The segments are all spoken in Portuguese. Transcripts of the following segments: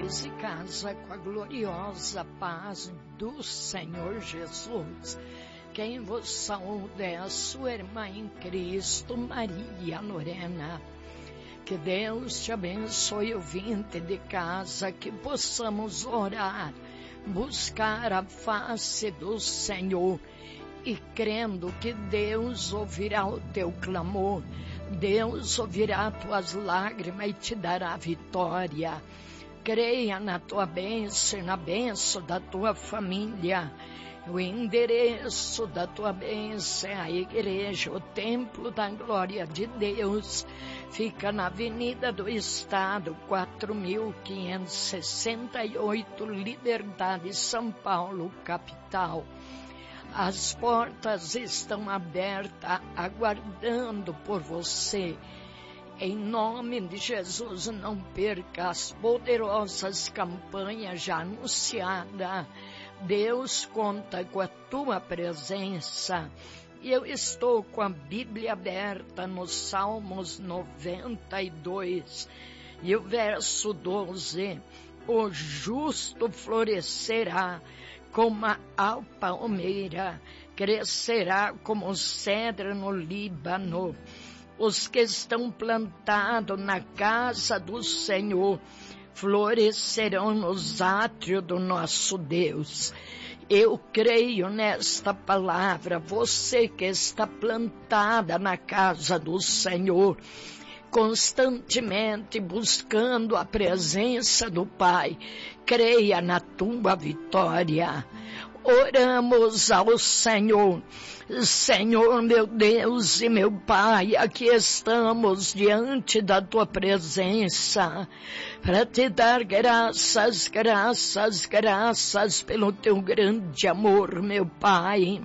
lares e casa com a gloriosa paz do Senhor Jesus. Quem vos saúda é a sua irmã em Cristo, Maria Lorena. Que Deus te abençoe, ouvinte de casa, que possamos orar, buscar a face do Senhor e crendo que Deus ouvirá o teu clamor, Deus ouvirá tuas lágrimas e te dará vitória. Creia na tua bênção e na bênção da tua família. O endereço da tua bênção é a igreja, o templo da glória de Deus. Fica na Avenida do Estado, 4568, Liberdade, São Paulo, capital. As portas estão abertas, aguardando por você. Em nome de Jesus, não perca as poderosas campanhas já anunciadas. Deus conta com a tua presença. E eu estou com a Bíblia aberta nos Salmos 92. E o verso 12. O justo florescerá como a palmeira, crescerá como cedro no Líbano. Os que estão plantados na casa do Senhor florescerão nos átrios do nosso Deus. Eu creio nesta palavra. Você que está plantada na casa do Senhor, constantemente buscando a presença do Pai, creia na tua vitória. Oramos ao Senhor. Senhor, meu Deus e meu Pai, aqui estamos diante da tua presença para te dar graças pelo teu grande amor, meu Pai.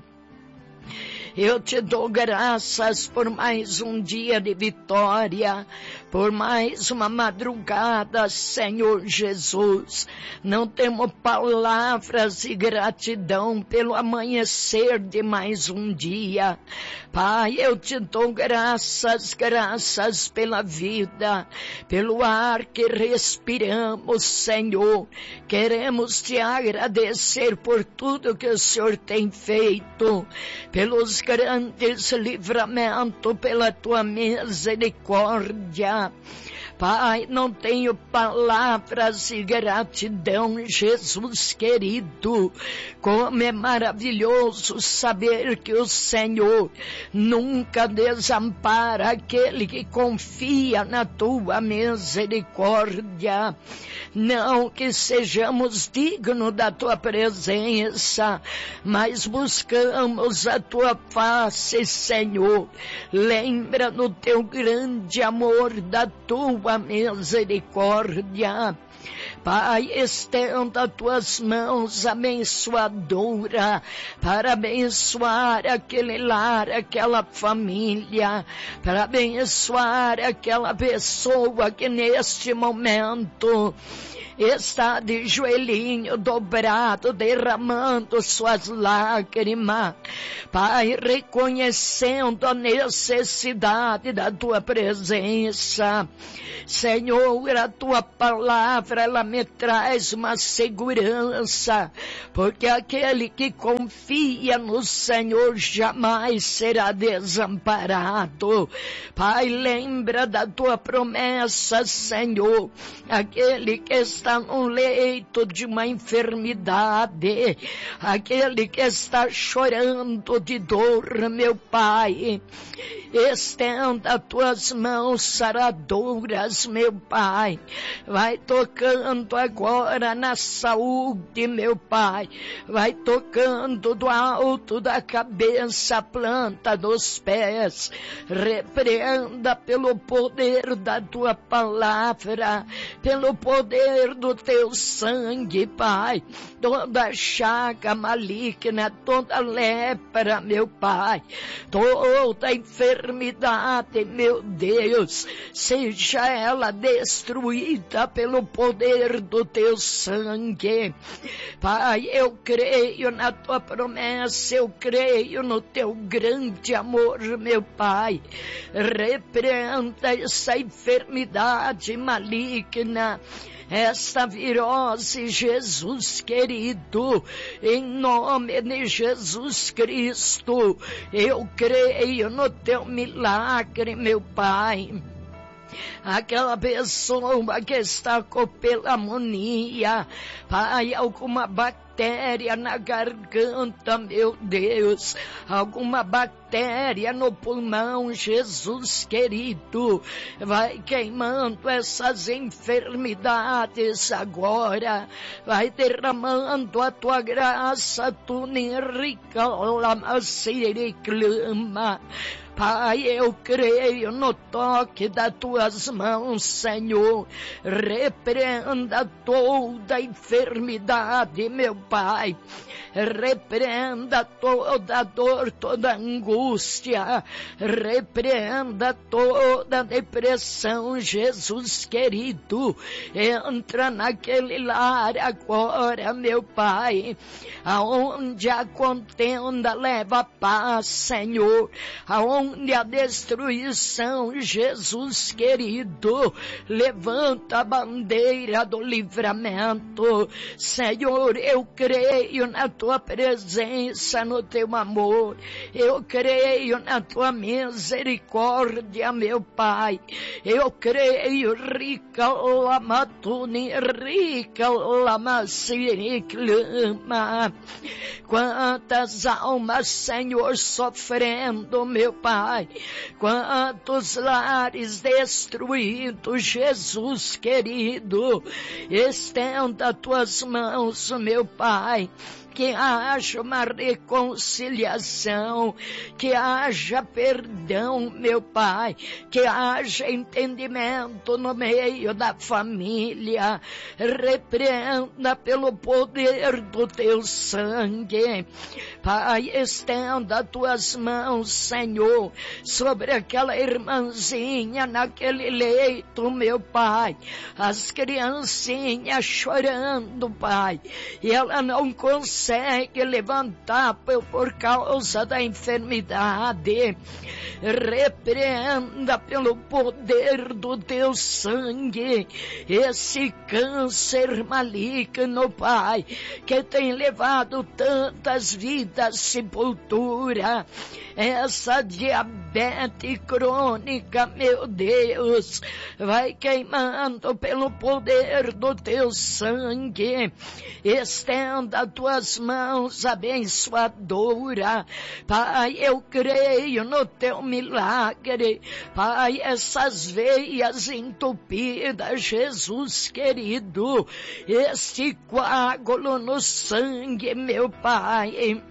Eu te dou graças por mais um dia de vitória, por mais uma madrugada, Senhor Jesus. Não temos palavras de gratidão pelo amanhecer de mais um dia. Pai, eu te dou graças pela vida, pelo ar que respiramos, Senhor. Queremos te agradecer por tudo que o Senhor tem feito, pelos grandes livramentos, pela tua misericórdia. Pai, não tenho palavras de gratidão, Jesus querido. Como é maravilhoso saber que o Senhor nunca desampara aquele que confia na tua misericórdia. Não que sejamos dignos da tua presença, mas buscamos a tua face, Senhor. Lembra no teu grande amor, da tua misericórdia. Pai, estenda tuas mãos abençoadora para abençoar aquele lar, aquela família, para abençoar aquela pessoa que neste momento está de joelhinho dobrado, derramando suas lágrimas. Pai, reconhecendo a necessidade da tua presença. Senhor, a tua palavra, ela me traz uma segurança, porque aquele que confia no Senhor jamais será desamparado. Pai, lembra da tua promessa, Senhor. Aquele que está no leito de uma enfermidade, aquele que está chorando de dor, meu Pai, estenda tuas mãos saradoras, meu Pai. Vai tocando agora na saúde, meu Pai. Vai tocando do alto da cabeça à planta dos pés. Repreenda pelo poder da tua palavra, pelo poder do teu sangue, Pai, toda chaga maligna, toda lepra, meu Pai, toda enfermidade, meu Deus, seja ela destruída pelo poder do teu sangue. Pai, eu creio na tua promessa, eu creio no teu grande amor, meu Pai. Repreenda essa enfermidade maligna, esta virose, Jesus querido, em nome de Jesus Cristo, eu creio no teu milagre, meu Pai. Aquela pessoa que está com pneumonia, Pai, alguma bactéria na garganta, meu Deus, alguma bactéria no pulmão, Jesus querido, vai queimando essas enfermidades agora, vai derramando a tua graça, tu nirica lama siriclama. Pai, eu creio no toque das tuas mãos, Senhor. Repreenda toda enfermidade, meu Pai. Repreenda toda dor, toda angústia. Repreenda toda depressão, Jesus querido. Entra naquele lar agora, meu Pai. Aonde a contenda leva paz, Senhor. Aonde a destruição, Jesus querido, levanta a bandeira do livramento. Senhor, eu creio na tua presença, no teu amor. Eu creio na tua misericórdia, meu Pai. Eu creio, rica lamatuni, rica lamasiriclama. Quantas almas, Senhor, sofrendo, meu Pai, quantos lares destruídos, Jesus querido, estenda tuas mãos, meu Pai, que haja uma reconciliação, que haja perdão, meu Pai, que haja entendimento no meio da família. Repreenda pelo poder do teu sangue. Pai, estenda tuas mãos, Senhor, sobre aquela irmãzinha naquele leito, meu Pai, as criancinhas chorando, Pai, e ela não consegue levantar por causa da enfermidade. Repreenda pelo poder do teu sangue esse câncer maligno, Pai, que tem levado tantas vidas à sepultura, essa diabetes crônica, meu Deus, vai queimando pelo poder do teu sangue. Estenda tuas mãos abençoadora, Pai, eu creio no teu milagre, Pai, essas veias entupidas, Jesus querido, este coágulo no sangue, meu Pai,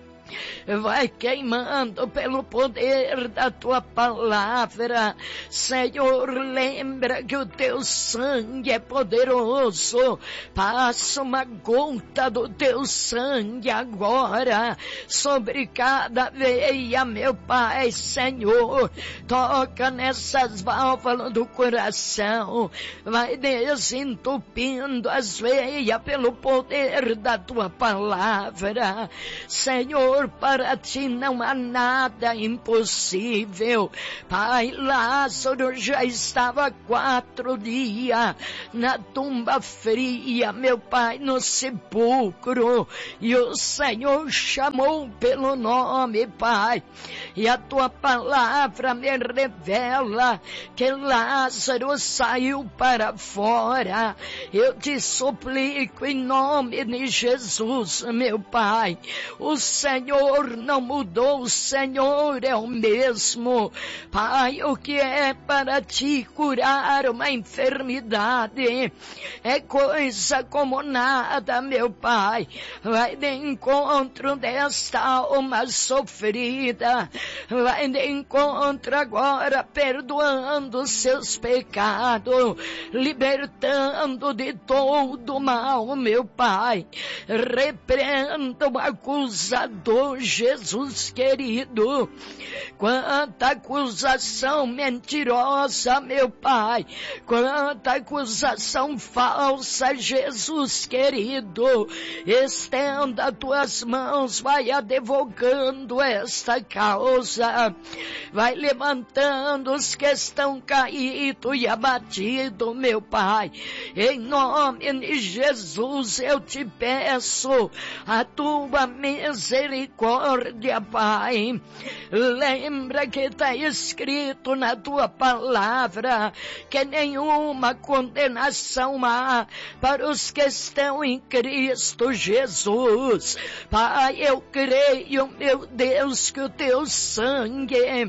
vai queimando pelo poder da tua palavra. Senhor, lembra que o teu sangue é poderoso. Passa uma gota do teu sangue agora sobre cada veia, meu Pai. Senhor, toca nessas válvulas do coração, vai desentupindo as veias pelo poder da tua palavra. Senhor, para ti não há nada impossível. Pai, Lázaro já estava 4 dias na tumba fria, meu Pai, no sepulcro, e o Senhor chamou pelo nome, Pai, e a tua palavra me revela que Lázaro saiu para fora. Eu te suplico em nome de Jesus, meu Pai, o Senhor não mudou, o Senhor é o mesmo. Pai, o que é para ti curar uma enfermidade é coisa como nada, meu Pai. Vai de encontro desta alma sofrida, vai de encontro agora, perdoando seus pecados, libertando de todo mal, meu Pai. Repreenda o acusador, acusador, Jesus querido. Quanta acusação mentirosa, meu Pai. Quanta acusação falsa, Jesus querido. Estenda tuas mãos, vai advogando esta causa. Vai levantando os que estão caídos e abatidos, meu Pai. Em nome de Jesus eu te peço a tua misericórdia, Pai. Lembra que está escrito na tua palavra que nenhuma condenação há para os que estão em Cristo Jesus. Pai, eu creio, meu Deus, que o teu sangue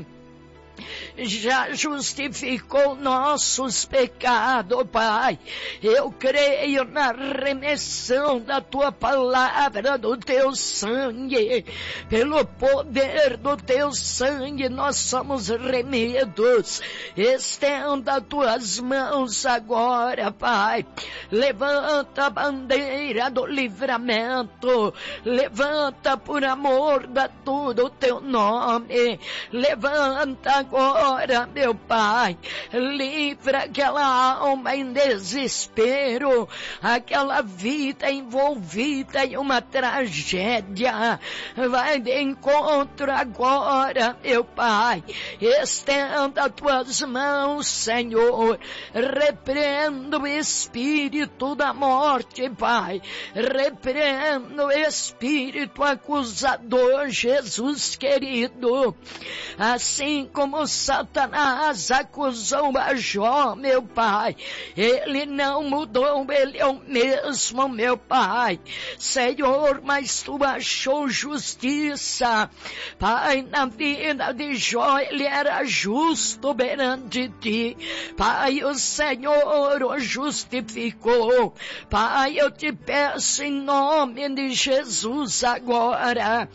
já justificou nossos pecados, Pai. Eu creio na remissão da tua palavra, do teu sangue. Pelo poder do teu sangue nós somos remidos. Estenda tuas mãos agora, Pai. Levanta a bandeira do livramento. Levanta por amor do teu nome. Levanta agora, meu Pai, livra aquela alma em desespero, aquela vida envolvida em uma tragédia. Vai de encontro agora, meu Pai. Estenda tuas mãos, Senhor. Repreenda o espírito da morte, Pai. Repreenda o espírito acusador, Jesus querido. Assim como Satanás acusou a Jó, meu Pai, ele não mudou, ele é o mesmo, meu Pai. Senhor, mas tu achou justiça, Pai, na vida de Jó. Ele era justo perante ti, Pai. O Senhor o justificou, Pai. Eu te peço em nome de Jesus agora,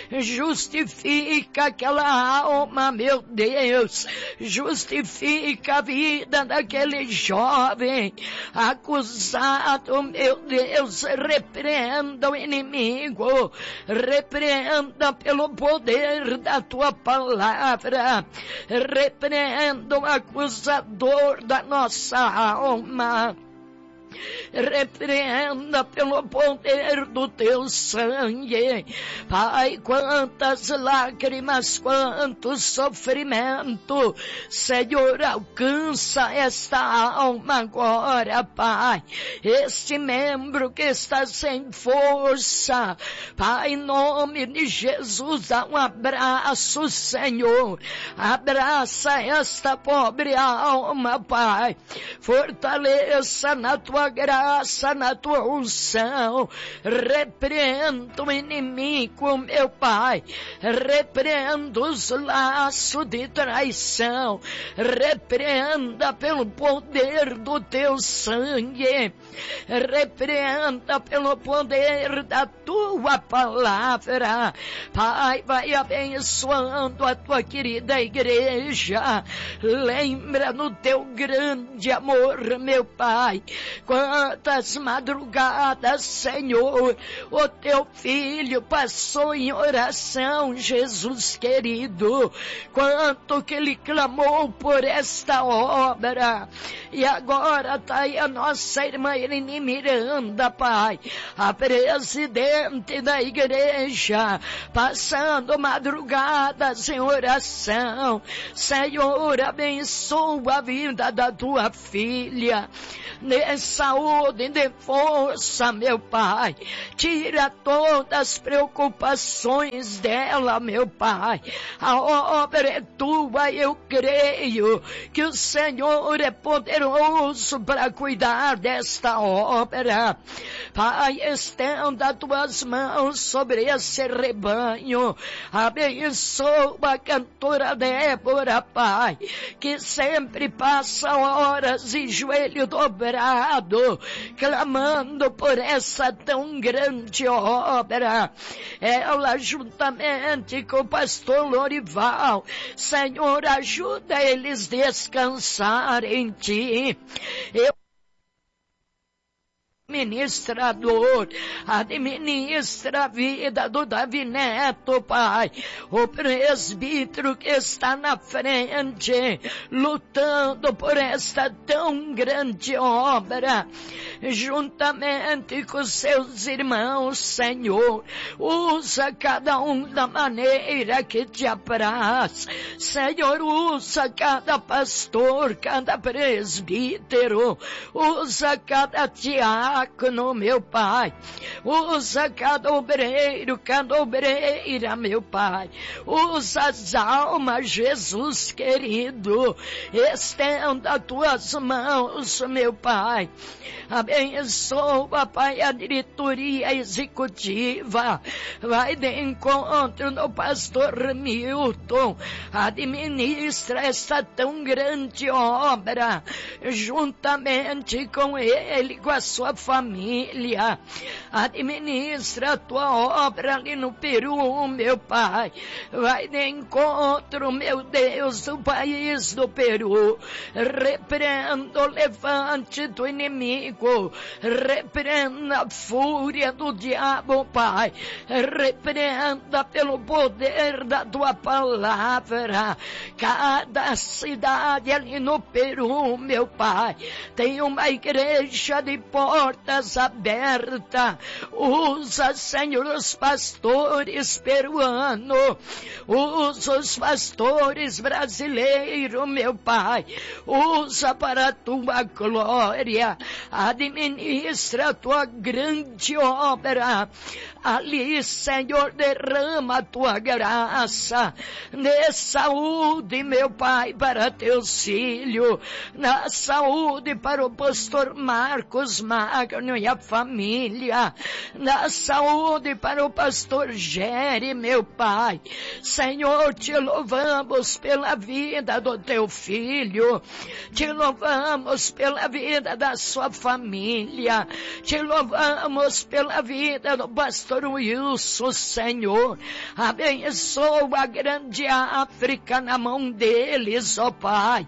justifica aquela alma, meu Deus. Justifica a vida daquele jovem acusado, meu Deus. Repreenda o inimigo, repreenda pelo poder da tua palavra, repreenda o acusador da nossa alma. Repreenda pelo poder do teu sangue, Pai. Quantas lágrimas, quanto sofrimento, Senhor, alcança esta alma agora, Pai. Este membro que está sem força, Pai, em nome de Jesus, dá um abraço, Senhor. Abraça esta pobre alma, Pai. Fortaleça na tua graça, na tua unção. Repreendo o inimigo, meu Pai. Repreendo os laços de traição. Repreenda pelo poder do teu sangue. Repreenda pelo poder da tua palavra. Pai, vai abençoando a tua querida igreja. Lembra no teu grande amor, meu Pai. Quantas madrugadas, Senhor, o teu filho passou em oração, Jesus querido. Quanto que ele clamou por esta obra. E agora está aí a nossa irmã Irene Miranda, Pai, a presidente da igreja, passando madrugadas em oração. Senhor, abençoa a vida da tua filha. Dê saúde, dê força, meu Pai. Tira todas as preocupações dela, meu Pai. A obra é tua, eu creio que o Senhor é poderoso para cuidar desta obra. Pai, estenda tuas mãos sobre esse rebanho. Abençoa a cantora Débora, Pai, que sempre passa horas e joelho dobrado, clamando por essa tão grande obra. Ela, juntamente com o pastor Lorival, Senhor, ajuda eles a descansar em ti. Eu administrador. Administra a vida do Davi Neto, Pai. O presbítero que está na frente, lutando por esta tão grande obra, juntamente com seus irmãos, Senhor. Usa cada um da maneira que te apraz. Senhor, usa cada pastor, cada presbítero, usa cada diácono, meu Pai. Usa cada obreiro, cada obreira, meu Pai. Usa as almas, Jesus querido. Estenda as tuas mãos, meu Pai. Abençoa, Pai, a diretoria executiva. Vai de encontro no pastor Milton. Administra esta tão grande obra, juntamente com ele, com a sua família. Administra a tua obra ali no Peru, meu Pai. Vai de encontro, meu Deus, do país do Peru. Repreenda o levante do inimigo. Repreenda a fúria do diabo, Pai. Repreenda pelo poder da tua palavra. Cada cidade ali no Peru, meu Pai, tem uma igreja de portas abertas. Usa, Senhor, os pastores peruanos. Usa os pastores brasileiros, meu Pai. Usa para a tua glória. Administra a tua grande obra. Ali, Senhor, derrama a tua graça. Dê saúde, meu Pai, para teus filhos. Na saúde para o pastor Marcos Magno e a família. Na saúde para o pastor Gere, meu Pai. Senhor, te louvamos pela vida do teu filho. Te louvamos pela vida da sua família. Te louvamos pela vida do pastor Wilson, Senhor. Abençoa a grande África na mão deles, ó Pai.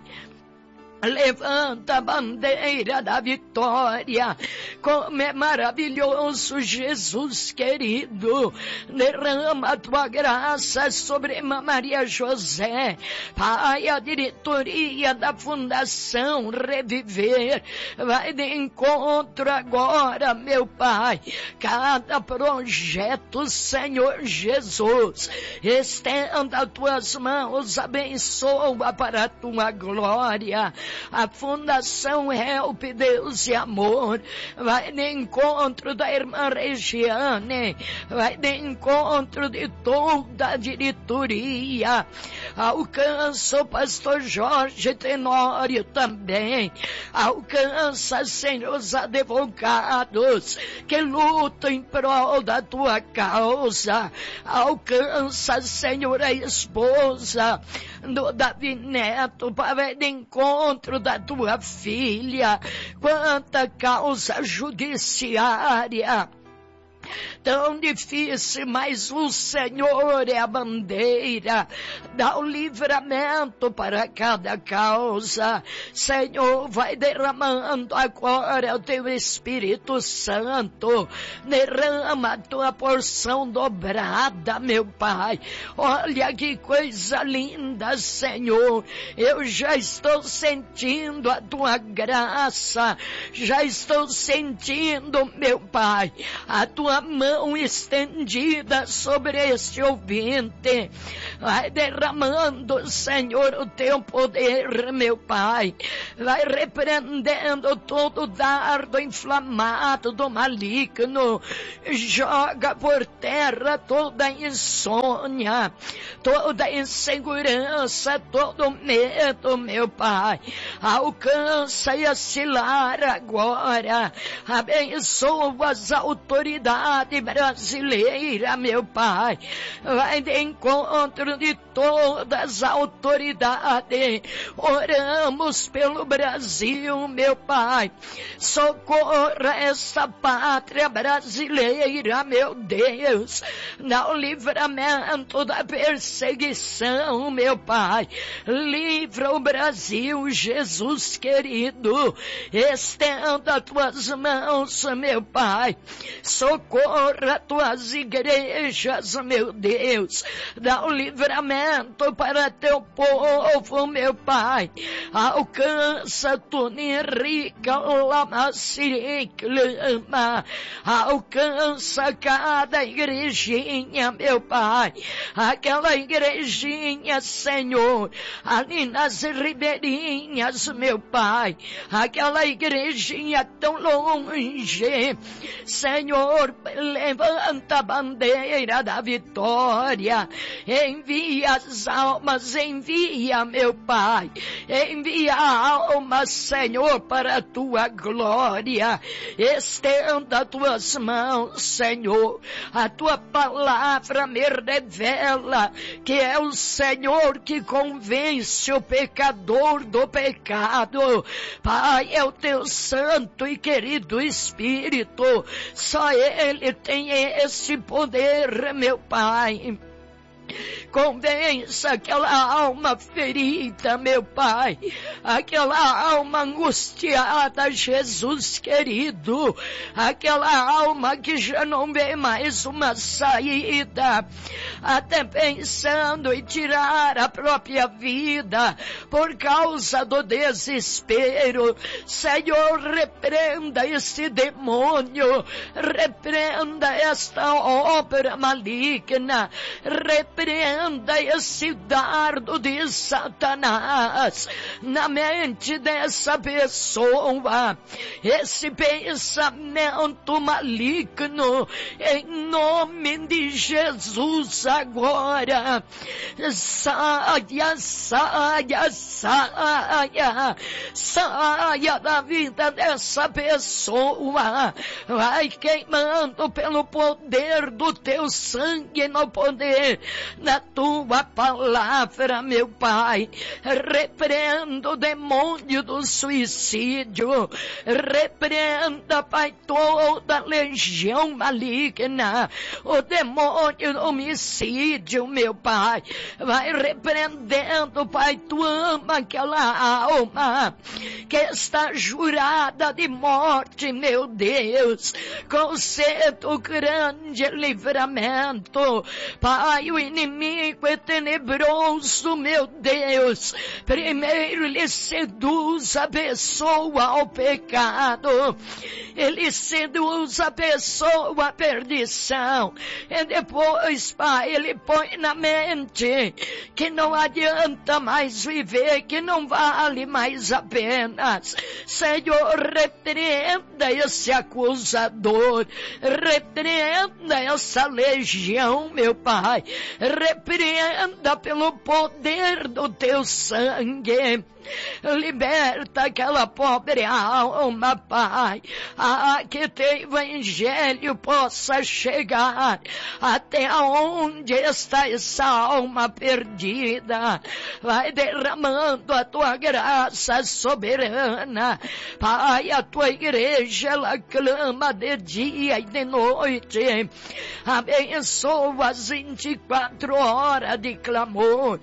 Levanta a bandeira da vitória. Como é maravilhoso, Jesus querido. Derrama a tua graça sobre Maria José. Pai, a diretoria da Fundação Reviver vai de encontro agora, meu Pai. Cada projeto, Senhor Jesus, estenda as tuas mãos, abençoa para a tua glória. A Fundação Help Deus e Amor vai de encontro da irmã Regiane, vai de encontro de toda a diretoria. Alcança o pastor Jorge Tenório também. Alcança, Senhor, os advogados que lutam em prol da tua causa. Alcança, Senhor, a esposa do Davi Neto, para de encontro da tua filha. Quanta causa judiciária tão difícil, mas o Senhor é a bandeira, dá o livramento para cada causa. Senhor, vai derramando agora o teu Espírito Santo, derrama a tua porção dobrada, meu Pai. Olha que coisa linda, Senhor, eu já estou sentindo a tua graça, já estou sentindo, meu Pai, a tua mão estendida sobre este ouvinte. Vai derramando, Senhor, o teu poder, meu Pai. Vai repreendendo todo dardo inflamado do maligno. Joga por terra toda insônia, toda insegurança, todo medo, meu Pai. Alcança e assilar agora. Abençoa as autoridades sociedade brasileira, meu Pai. Vai de encontro de todas as autoridades. Oramos pelo Brasil, meu Pai. Socorra essa pátria brasileira, meu Deus. Dá o livramento da perseguição, meu Pai. Livra o Brasil, Jesus querido. Estenda tuas mãos, meu Pai. Socorra tuas igrejas, meu Deus. Dá o livramento para teu povo, meu Pai. Alcança Tunirica, Lamaciriclama. Alcança cada igrejinha, meu Pai. Aquela igrejinha, Senhor, ali nas ribeirinhas, meu Pai. Aquela igrejinha tão longe. Senhor, levanta a bandeira da vitória. Envia as almas, envia, meu Pai. Envia almas, Senhor, para a tua glória. Estenda tuas mãos, Senhor. A tua palavra me revela que é o Senhor que convence o pecador do pecado. Pai, é o teu santo e querido Espírito. Só Ele tem esse poder, meu Pai. Convença aquela alma ferida, meu Pai, aquela alma angustiada, Jesus querido, aquela alma que já não vê mais uma saída, até pensando em tirar a própria vida por causa do desespero. Senhor, repreenda esse demônio, repreenda esta obra maligna, repreenda esse dardo de Satanás na mente dessa pessoa, esse pensamento maligno, em nome de Jesus agora. Saia, saia, saia, saia da vida dessa pessoa. Vai queimando pelo poder do teu sangue, no poder da tua palavra, meu Pai. Repreenda o demônio do suicídio. Repreenda, Pai, toda a legião maligna. O demônio do homicídio, meu Pai. Vai repreendendo, Pai. Tu ama aquela alma que está jurada de morte, meu Deus. Conceda o grande livramento. Pai, o inimigo é tenebroso, meu Deus. Primeiro ele seduz a pessoa ao pecado. Ele seduz a pessoa à perdição. E depois, Pai, ele põe na mente que não adianta mais viver, que não vale mais a pena. Senhor, repreenda esse acusador. Repreenda essa legião, meu Pai. Repreenda pelo poder do teu sangue. Liberta aquela pobre alma, Pai, que teu evangelho possa chegar até onde está essa alma perdida. Vai derramando a tua graça soberana, Pai. A tua igreja, ela clama de dia e de noite. Abençoa as 24 horas de clamor.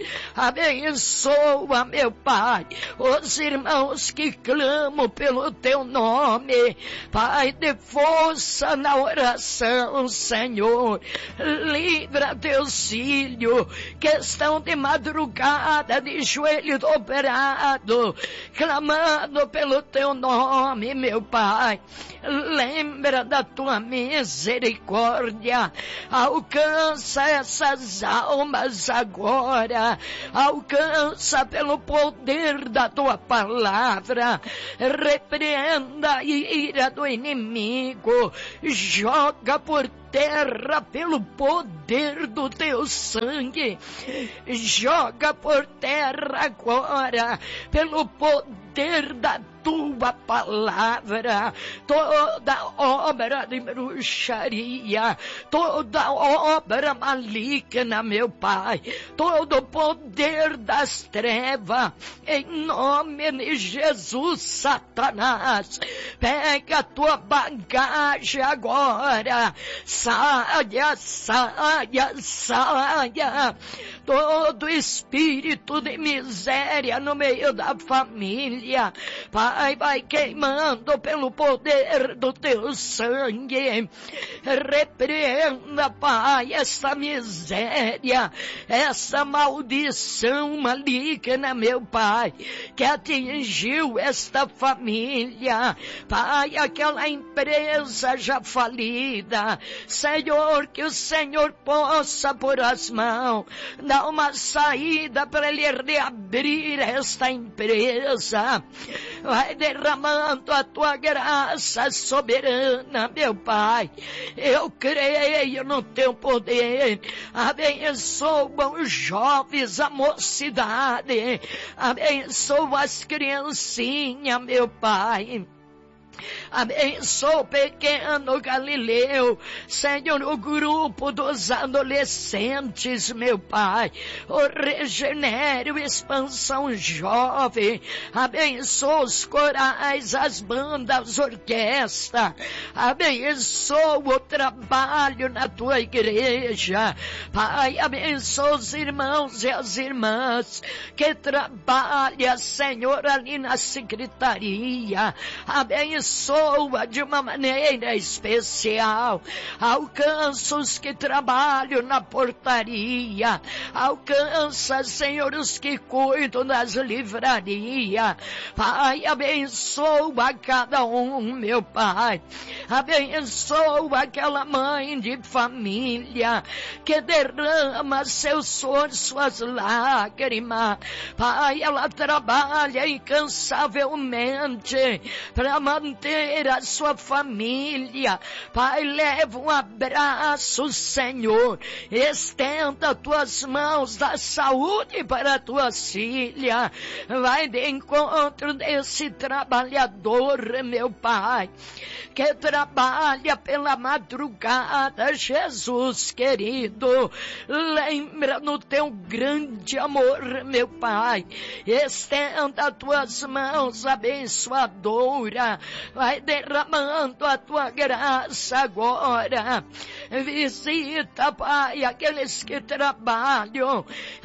Abençoa, meu Pai, os irmãos que clamam pelo teu nome. Pai, dê força na oração, Senhor. Livra teus filhos que estão de madrugada, de joelho dobrado, clamando pelo teu nome, meu Pai. Lembra da tua misericórdia. Alcança essas almas agora. Alcança pelo poder da tua palavra. Repreenda a ira do inimigo. Joga por terra pelo poder do teu sangue. Joga por terra agora pelo poder da tua palavra, toda obra de bruxaria, toda obra maligna, meu Pai, todo o poder das trevas, em nome de Jesus. Satanás, pega a tua bagagem agora, saia, saia, saia, todo espírito de miséria no meio da família, Pai, vai queimando pelo poder do teu sangue, repreenda, Pai, essa miséria, essa maldição maligna, meu Pai, que atingiu esta família, Pai, aquela empresa já falida, Senhor, que o Senhor possa pôr as mãos, dar uma saída para ele reabrir esta empresa, vai derramando a tua graça soberana, meu Pai, eu creio no teu poder, abençoa os jovens, a mocidade, abençoa as criancinhas, meu Pai, abençoa o pequeno Galileu, Senhor, o grupo dos adolescentes, meu Pai, o Regenere, o Expansão Jovem, abençoa os corais, as bandas, orquestra, abençoa o trabalho na tua igreja, Pai, abençoa os irmãos e as irmãs que trabalham, Senhor, ali na secretaria, abençoa de uma maneira especial, alcança os que trabalham na portaria, alcança, Senhor, os que cuidam das livrarias, Pai, abençoa cada um, meu Pai, abençoa aquela mãe de família que derrama seu suor, suas lágrimas, Pai, ela trabalha incansavelmente para manter a sua família, Pai, leva um abraço, Senhor, estenda tuas mãos da saúde para tuas filhas, vai de encontro desse trabalhador, meu Pai, que trabalha pela madrugada, Jesus querido, lembra no teu grande amor, meu Pai, estenda tuas mãos abençoadora, vai derramando a tua graça agora, visita, Pai, aqueles que trabalham,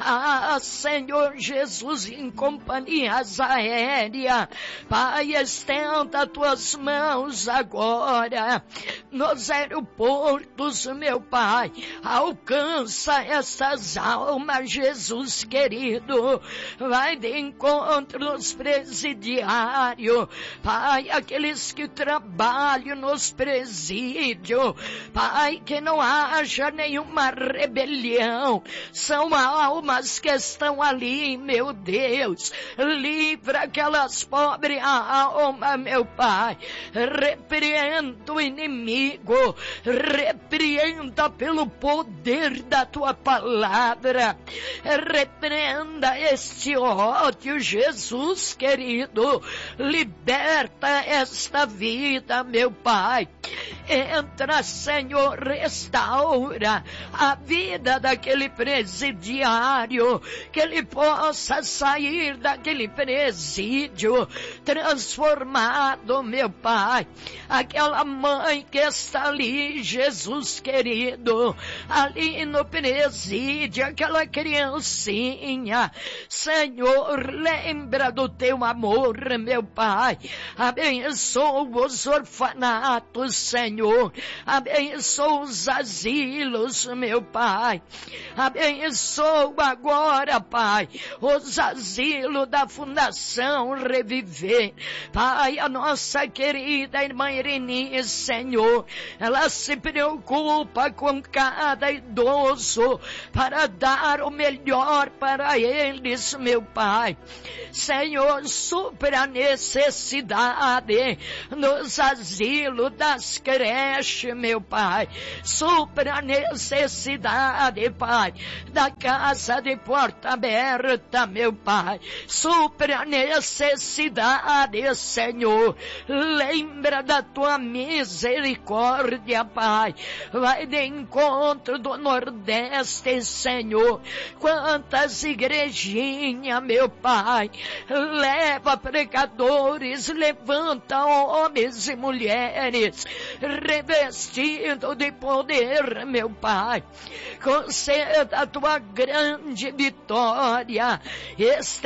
Senhor Jesus, em companhias aéreas, Pai, estenda tuas mãos agora, nos aeroportos, meu Pai, alcança essas almas, Jesus querido, vai de encontro nos presidiários, Pai, aqueles que trabalham nos presídios, Pai, que não haja nenhuma rebelião, são almas que estão ali, meu Deus, livra aquelas pobres almas, meu Pai, repreenda o inimigo, repreenda pelo poder da tua palavra, repreenda este ódio, Jesus querido, liberta esta vida, meu Pai, entra, Senhor, restaura a vida daquele presidiário, que ele possa sair daquele presídio transformado, meu Pai, aquela mãe que está ali, Jesus querido, ali no presídio, aquela criancinha, Senhor, lembra do teu amor, meu Pai, abençoa os orfanatos, Senhor, abençoa os asilos, meu Pai, abençoa agora, Pai, os asilos da Fundação Reviver, Pai, a nossa querida irmã Irene, Senhor, ela se preocupa com cada idoso para dar o melhor para eles, meu Pai, Senhor, supra a necessidade Pai, nos asilos das creches, meu Pai, supra a necessidade, Pai, da casa de porta aberta, meu Pai, supra a necessidade, Senhor, lembra da tua misericórdia, Pai, vai de encontro do Nordeste, Senhor, quantas igrejinhas, meu Pai, leva pregadores, levanta homens e mulheres, revestidos de poder, meu Pai, conceda a tua grande vitória,